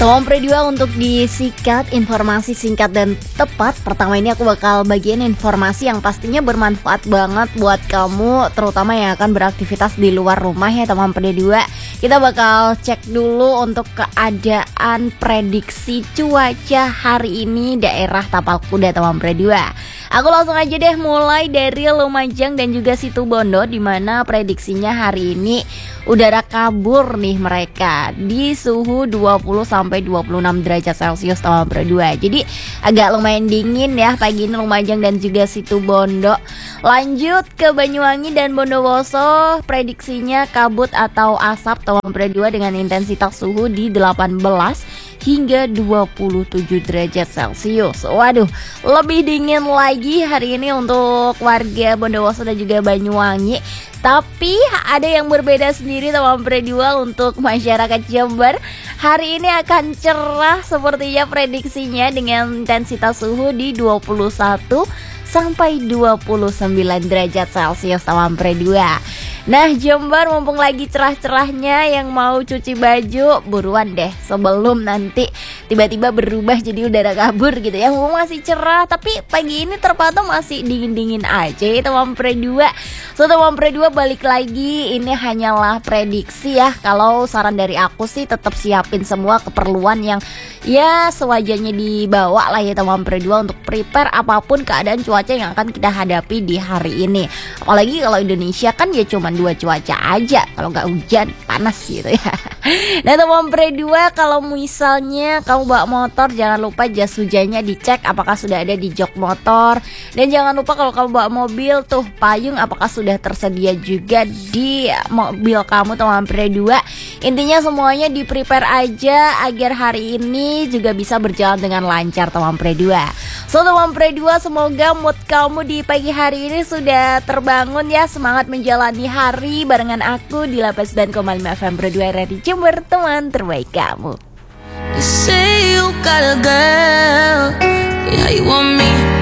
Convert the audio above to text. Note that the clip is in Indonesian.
Tolong Pre2 untuk disikat informasi singkat dan tepat. Pertama ini aku bakal bagian informasi yang pastinya bermanfaat banget buat kamu, terutama yang akan beraktivitas di luar rumah ya teman Pre2. Kita bakal cek dulu untuk keadaan prediksi cuaca hari ini daerah Tapal Kuda teman Pre2. Aku langsung aja deh mulai dari Lumajang dan juga Situbondo, di mana prediksinya hari ini udara kabur nih mereka di suhu 20 sampai 26 derajat Celcius teman Pre2. Jadi agak lumayan dingin ya pagi ini Lumajang dan juga Situbondo. Lanjut ke Banyuwangi dan Bondowoso, prediksinya kabut atau asap teman Pre2 dengan intensitas suhu di 18 hingga 27 derajat Celcius. Waduh, lebih dingin lagi hari ini untuk warga Bondowoso dan juga Banyuwangi. Tapi ada yang berbeda sendiri teman Pre2 untuk masyarakat Jember. Hari ini akan cerah sepertinya prediksinya dengan intensitas suhu di 21 sampai 29 derajat Celcius teman Pre2. Nah Jember, mumpung lagi cerah-cerahnya, yang mau cuci baju buruan deh sebelum nanti tiba-tiba berubah jadi udara kabur gitu ya. Mumpung masih cerah, tapi pagi ini terpantau masih dingin-dingin aja ya teman Pre2. So teman Pre2, balik lagi, ini hanyalah prediksi ya. Kalau saran dari aku sih tetap siapin semua keperluan yang ya sewajarnya dibawa lah ya teman Pre2, untuk prepare apapun keadaan cuaca yang akan kita hadapi di hari ini. Apalagi kalau Indonesia kan ya cuma dua cuaca aja, kalau nggak hujan panas gitu ya. Nah teman Pre2, kalau misalnya kamu bawa motor, jangan lupa jas hujannya dicek apakah sudah ada di jok motor. Dan jangan lupa kalau kamu bawa mobil tuh, payung apakah sudah tersedia juga di mobil kamu teman Pre2. Intinya semuanya di prepare aja agar hari ini juga bisa berjalan dengan lancar teman Pre2. So teman Pre2, semoga mood kamu di pagi hari ini sudah terbangun ya. Semangat menjalani hari barengan aku di 89,5 FM Pre2 Radio Jember, teman terbaik kamu. You say you got a girl, yeah, you want me